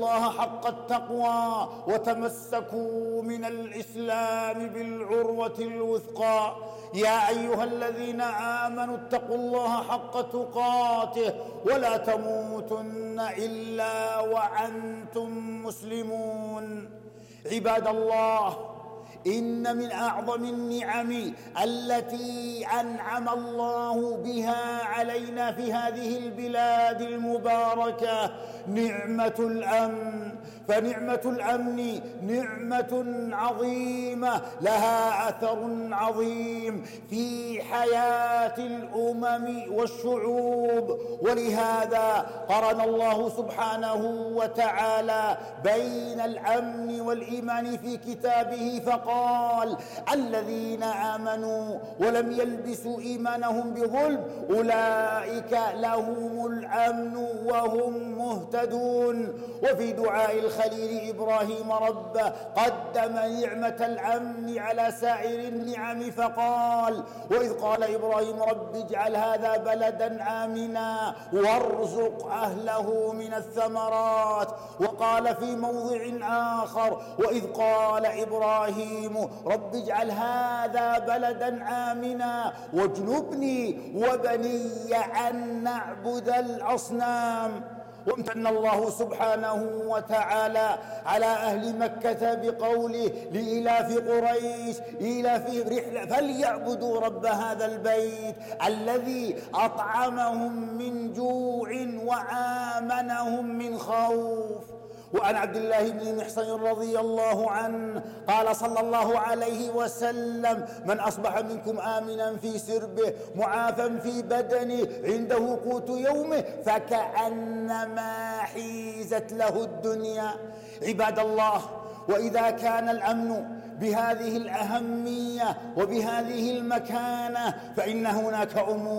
الله حق التقوى وتمسكوا من الإسلام بالعروة الوثقى. يا أيها الذين آمنوا اتقوا الله حق تقاته ولا تموتن إلا وأنتم مسلمون. عباد الله، إن من أعظم النعم التي أنعم الله بها علينا في هذه البلاد المباركة نعمة الأمن. فنعمة الأمن نعمة عظيمة لها أثر عظيم في حياة الأمم والشعوب، ولهذا قرن الله سبحانه وتعالى بين الأمن والإيمان في كتابه فقال: الذين آمنوا ولم يلبسوا إيمانهم بظلم أولئك لهم الأمن وهم مهتدون. وفي دعاء الخليل إبراهيم ربه قدم نعمة الأمن على سائر النعم فقال: وإذ قال إبراهيم رب اجعل هذا بلدا آمنا وارزق أهله من الثمرات. وقال في موضع آخر: وإذ قال إبراهيم رب اجعل هذا بلدا آمنا واجنبني وبني أن نعبد الأصنام. وامتن الله سبحانه وتعالى على أهل مكة بقوله: لإلاف قريش إيلافهم رحلة فليعبدوا رب هذا البيت الذي أطعمهم من جوع وآمنهم من خوف. وعن عبد الله بن محصن رضي الله عنه قال صلى الله عليه وسلم: من أصبح منكم آمنا في سربه معافا في بدنه عنده قوت يومه فكأنما حيزت له الدنيا. عباد الله، وإذا كان الأمن بهذه الأهمية وبهذه المكانة فإن هناك أمور